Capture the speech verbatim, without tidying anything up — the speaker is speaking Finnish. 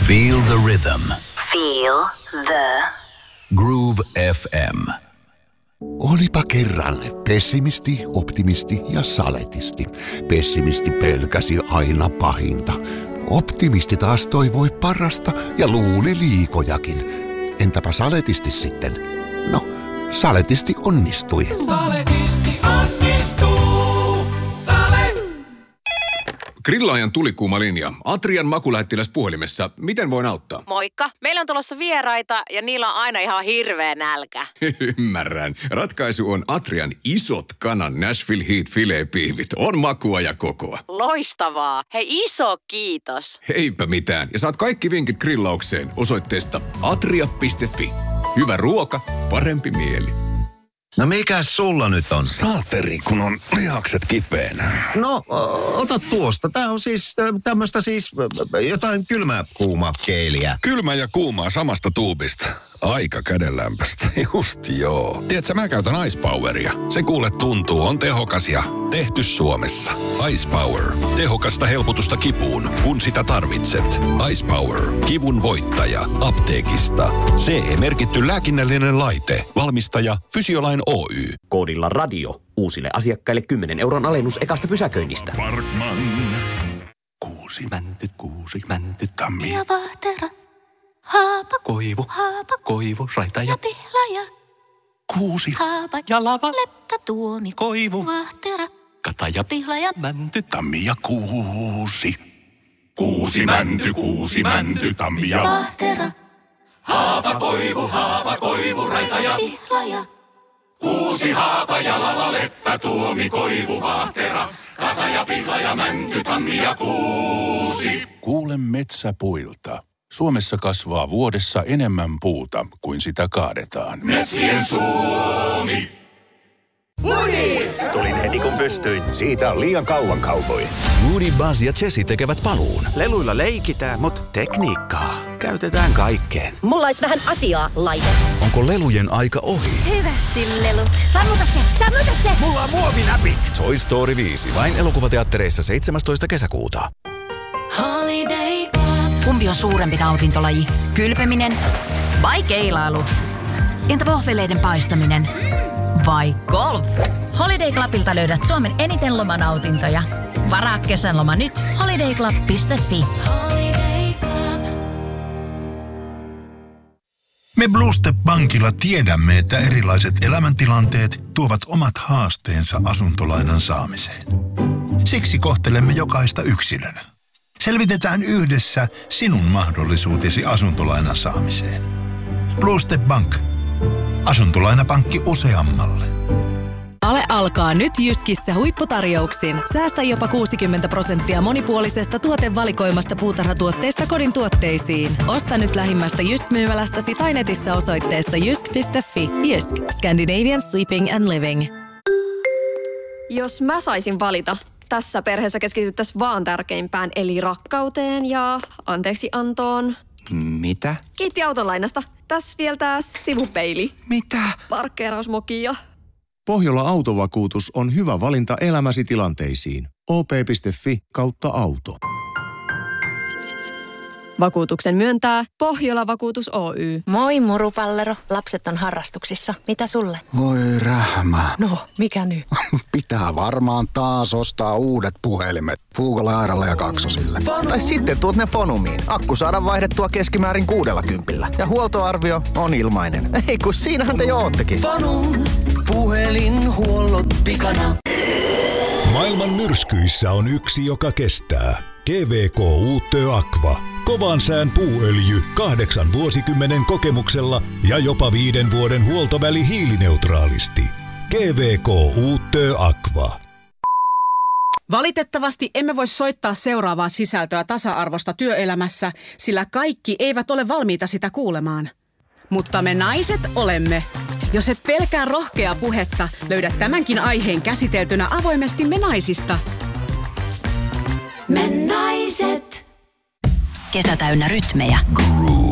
Feel the rhythm. Feel the Groove F M. Olipa kerran pessimisti, optimisti ja saletisti. Pessimisti pelkäsi aina pahinta. Optimisti taas toivoi parasta ja luuli liikojakin. Entäpä saletisti sitten? No, saletisti onnistui. Saletisti onnistuu. Sale! Grillaajan tulikuuma linja. Atrian makulähettiläs puhelimessa. Miten voin auttaa? Moikka. Meillä on tulossa vieraita ja niillä on aina ihan hirveä nälkä. Ymmärrän. Ratkaisu on Atrian isot kanan Nashville Heat filepiivit. On makua ja kokoa. Loistavaa. Hei, iso kiitos. Heipä mitään. Ja saat kaikki vinkit grillaukseen osoitteesta atria piste fi. Hyvä ruoka, parempi mieli. No mikäs sulla nyt on? Saateri, kun on lihakset kipeänä. No, o- ota tuosta. Tää on siis äh, tämmöstä siis äh, jotain kylmää kuuma keeliä. Kylmä ja kuumaa samasta tuubista. Aika kädenlämpöstä. Just joo. Tiedätkö, mä käytän Ice Poweria. Se kuule tuntuu, on tehokas ja tehty Suomessa. Ice Power. Tehokasta helpotusta kipuun, kun sitä tarvitset. Ice Power. Kivun voittaja. Apteekista. C E-merkitty lääkinnällinen laite. Valmistaja Fysiolain Oy. Koodilla radio. Uusille asiakkaille kymmenen euron alennus ekasta pysäköinnistä. Parkman. Kuusi mänty, kuusi mänty, tammi. ja vahtera. Haapa, Koivu, haapa, koivu, raita ja ja pihlaja. kuusi. Haapa, Ja lava, leppä, tuomi, koivu, vahtera. kata ja Pihlaja. mänty, tammi ja kuusi. Kuusi mänty, kuusi mänty, tammi ja Vahtera. Haapa, koivu, haapa, koivu, raita ja Pihlaja. kuusi haapa ja lava, leppä, tuomi, koivu, vahtera. Kata ja pihla ja mänty, tammi ja kuusi. Kuule metsäpuilta. Suomessa kasvaa vuodessa enemmän puuta kuin sitä kaadetaan. Metsien Suomi. Tulin heti kun pystyin. Siitä on liian kauan cowboy. Woody, Buzz ja Jessie tekevät paluun. Leluilla leikitään, mutta tekniikkaa käytetään kaikkeen. Mulla olisi vähän asiaa, laite. Onko lelujen aika ohi? Hyvästi lelut. Sammuta se, sammuta se. Mulla on muovinäpit. Toy Story viisi. Vain elokuvateattereissa seitsemästoista kesäkuuta. Holiday Club. Kumpi on suurempi nautintolaji? Kylpeminen vai keilailu? Entä vohveleiden paistaminen? Vai golf? Holiday Clubilta löydät Suomen eniten lomanautintoja. Varaa kesän loma nyt. holiday club piste fi. Holiday Club. Me Blue Step Bankilla tiedämme, että erilaiset elämäntilanteet tuovat omat haasteensa asuntolainan saamiseen. Siksi kohtelemme jokaista yksilönä. Selvitetään yhdessä sinun mahdollisuutesi asuntolainan saamiseen. Blue Step Bank. Asuntolainapankki useammalle. Ale alkaa nyt Jyskissä huipputarjouksin. Säästä jopa kuusikymmentä prosenttia monipuolisesta tuotevalikoimasta puutarhatuotteista kodin tuotteisiin. Osta nyt lähimmästä Jysk-myymälästäsi tai netissä osoitteessa jysk piste fi. Jysk. Scandinavian Sleeping and Living. Jos mä saisin valita, tässä perheessä keskityttäisiin vaan tärkeimpään, eli rakkauteen ja anteeksiantoon. Mitä? Kiitti autolainasta. Tässä vielä tää sivupeili. Mitä? Parkkeerausmoki ja... Pohjola Autovakuutus on hyvä valinta elämäsi tilanteisiin. o p piste fi kautta auto. Vakuutuksen myöntää Pohjola Vakuutus Oy. Moi murupallero. Lapset on harrastuksissa. Mitä sulle? Voi rähmä. No, mikä nyt? Pitää varmaan taas ostaa uudet puhelimet. Puukolla, Airalla ja Kaksosille. Tai sitten tuot ne Fonumiin. Akku saadaan vaihdettua keskimäärin kuudella kympillä. Ja huoltoarvio on ilmainen. Ei kun siinähän te jo oottekin. Fonum. Puhelinhuollot pikana. Maailman myrskyissä on yksi, joka kestää. G V K Uutö Aqua. Kovan sään puuöljy kahdeksan vuosikymmenen kokemuksella ja jopa viiden vuoden huoltoväli hiilineutraalisti. G V K Uutö Aqua. Valitettavasti emme voi soittaa seuraavaa sisältöä tasa-arvosta työelämässä, sillä kaikki eivät ole valmiita sitä kuulemaan. Mutta me naiset olemme. Jos et pelkää rohkeaa puhetta, löydät tämänkin aiheen käsiteltynä avoimesti Me naisista. Me naiset. Kesä täynnä rytmejä. Groove.